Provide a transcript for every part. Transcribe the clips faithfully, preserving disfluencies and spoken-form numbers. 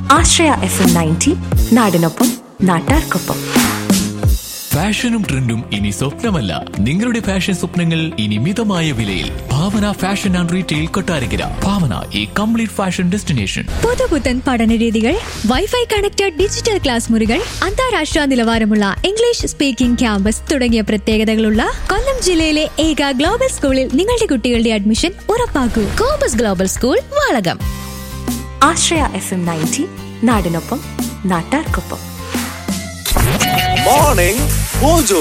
ആശ്രയ F M ninety, നാടിനൊപ്പം നാട്ടാർക്കൊപ്പം. ഫാഷനും ട്രെൻഡും ഇനി സ്വപ്നമല്ല, നിങ്ങളുടെ ഫാഷൻ സ്വപ്നങ്ങൾ ഇനി മിതമായ വിലയിൽ. ഭാവന ഫാഷൻ ആൻഡ് റീറ്റെയിൽ കൊട്ടാരക്കര. ഭാവന, ഈ കംപ്ലീറ്റ് ഫാഷൻ ഡെസ്റ്റിനേഷൻ. പുതുപുത്തൻ പഠനരീതികൾ, വൈഫൈ കണക്റ്റഡ് ഡിജിറ്റൽ ക്ലാസ് മുറികൾ, അന്താരാഷ്ട്ര നിലവാരമുള്ള ഇംഗ്ലീഷ് സ്പീക്കിംഗ് ക്യാമ്പസ് തുടങ്ങിയ പ്രത്യേകതകളുള്ള കൊല്ലം ജില്ലയിലെ ഏക ഗ്ലോബൽ സ്കൂളിൽ നിങ്ങളുടെ കുട്ടികളുടെ admission ഉറപ്പാക്കൂ. Compass global school, Valakom. ആശ്രയ എഫ് എം നയൻറ്റി, നാടിനൊപ്പം നാട്ടാർക്കൊപ്പം. Morning Mojo.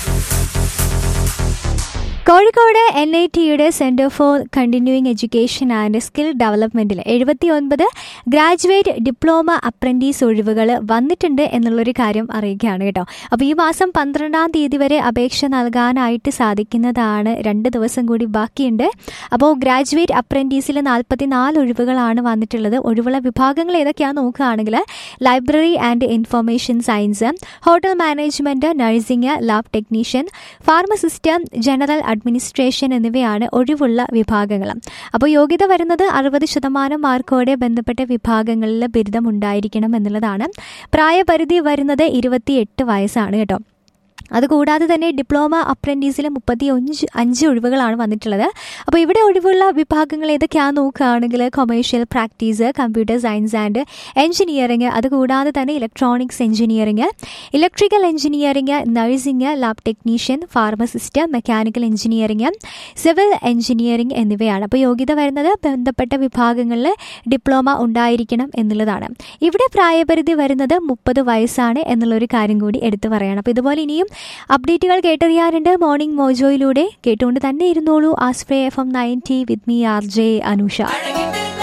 Kozhikode N I ടിയുടെ centre for continuing education and skill ഡെവലപ്മെന്റിൽ എഴുപത്തി ഒൻപത് ഗ്രാജുവേറ്റ് ഡിപ്ലോമ അപ്രന്റീസ് ഒഴിവുകൾ വന്നിട്ടുണ്ട് എന്നുള്ളൊരു കാര്യം അറിയിക്കുകയാണ് കേട്ടോ. അപ്പോൾ ഈ മാസം പന്ത്രണ്ടാം തീയതി വരെ അപേക്ഷ നൽകാനായിട്ട് സാധിക്കുന്നതാണ്. രണ്ട് ദിവസം കൂടി ബാക്കിയുണ്ട്. അപ്പോൾ ഗ്രാജുവേറ്റ് അപ്രന്റീസിൽ നാൽപ്പത്തി നാല് ഒഴിവുകളാണ് വന്നിട്ടുള്ളത്. ഒഴിവുള്ള വിഭാഗങ്ങൾ ഏതൊക്കെയാണെന്ന് നോക്കുകയാണെങ്കിൽ library and information science, hotel management, nursing, lab technician, pharmacist, general administration എന്നിവയാണ് ഒഴിവുള്ള വിഭാഗങ്ങൾ. അപ്പോൾ യോഗ്യത വരുന്നത് അറുപത് ശതമാനം മാർക്കോടെ ബന്ധപ്പെട്ട വിഭാഗങ്ങളിൽ ബിരുദം ഉണ്ടായിരിക്കണം എന്നുള്ളതാണ്. പ്രായപരിധി വരുന്നത് ഇരുപത്തിയെട്ട് വയസ്സാണ് കേട്ടോ. അതുകൂടാതെ തന്നെ ഡിപ്ലോമ അപ്രന്റീസിൽ മുപ്പത്തി അഞ്ച് അഞ്ച് ഒഴിവുകളാണ് വന്നിട്ടുള്ളത്. അപ്പോൾ ഇവിടെ ഒഴിവുള്ള വിഭാഗങ്ങൾ ഏതൊക്കെയാണെന്ന് നോക്കുകയാണെങ്കിൽ commercial practice, computer science and engineering, അതുകൂടാതെ തന്നെ electronics engineering, electrical engineering, nursing, lab technician, pharmacist, mechanical engineering, civil engineering എന്നിവയാണ്. അപ്പോൾ യോഗ്യത വരുന്നത് ബന്ധപ്പെട്ട വിഭാഗങ്ങളിൽ ഡിപ്ലോമ ഉണ്ടായിരിക്കണം എന്നുള്ളതാണ്. ഇവിടെ പ്രായപരിധി വരുന്നത് മുപ്പത് വയസ്സാണ് എന്നുള്ളൊരു കാര്യം കൂടി എടുത്തു പറയണം. അപ്പോൾ ഇതുപോലെ ഇനിയും അപ്ഡേറ്റുകൾ കേട്ടറിയാറുണ്ട് മോർണിംഗ് മോജോയിലൂടെ. കേട്ടുകൊണ്ട് തന്നെ ഇരുന്നോളൂ ആശ്രയ F M ninety with me R J Anusha.